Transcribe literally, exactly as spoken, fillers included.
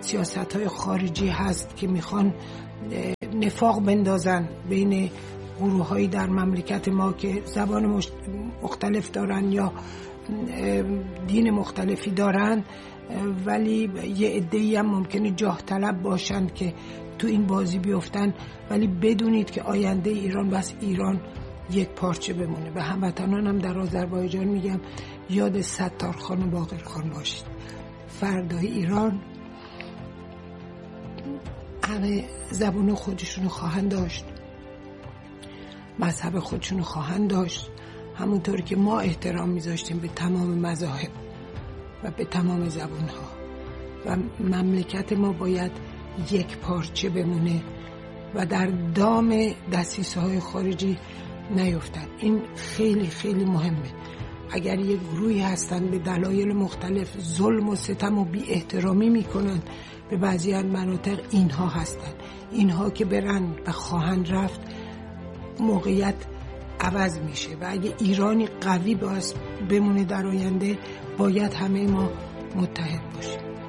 سیاست‌های خارجی هست که میخوان نفاق بندازن بین گروه‌هایی در مملکت ما که زبان مختلف دارن یا دین مختلفی دارن، ولی یه عده‌ای هم ممکنه جاه طلب باشن که تو این بازی بیفتن. ولی بدونید که آینده ایران بس ایران یک پارچه بمونه. به هموطنانم در آذربایجان میگم یاد ستارخان و باقرخان باشید. فردای ایران همه زبان خودشونو خواهند داشت، مذهب خودشونو خواهند داشت، همونطور که ما احترام میذاشتیم به تمام مذاهب و به تمام زبانها، و مملکت ما باید یک پارچه بمونه و در دام دسیسه های خارجی نیفتن. این خیلی خیلی مهمه. اگر یک گروهی هستن به دلایل مختلف ظلم و ستم و بی احترامی میکنن به بعضی از مناطق، اینها هستن. اینها که برن و خواهند رفت موقعیت عوض میشه و اگه ایرانی قوی باز بمونه در آینده باید همه ما متحد باشیم.